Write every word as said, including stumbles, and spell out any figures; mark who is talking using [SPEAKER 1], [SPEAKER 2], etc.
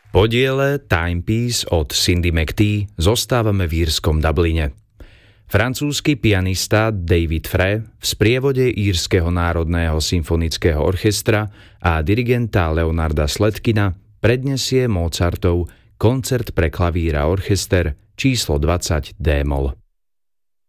[SPEAKER 1] Po diele Timepiece od Cindy McTee zostávame v írskom Dubline. Francúzsky pianista David Frey v sprievode Írskeho národného symfonického orchestra a dirigenta Leonarda Sledkina prednesie Mozartov koncert pre klavír a orchester číslo dvadsať D-moll.